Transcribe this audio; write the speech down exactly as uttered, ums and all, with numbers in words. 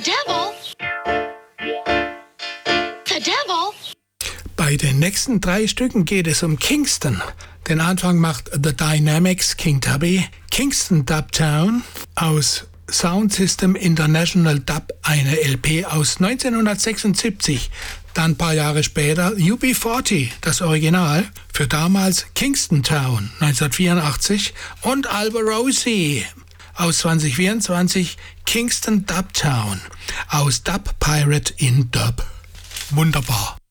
devil? The devil? Bei den nächsten drei Stücken geht es um Kingston. Den Anfang macht The Dynamics, King Tubby, Kingston Dubtown aus Sound System International Dub, eine L P aus neunzehnhundertsechsundsiebzig. Dann ein paar Jahre später U B vierzig, das Original, für damals Kingston Town neunzehnhundertvierundachtzig und Alborosie aus zweitausendvierundzwanzig Kingston Dubtown aus Dub Pirate in Dub. Wunderbar.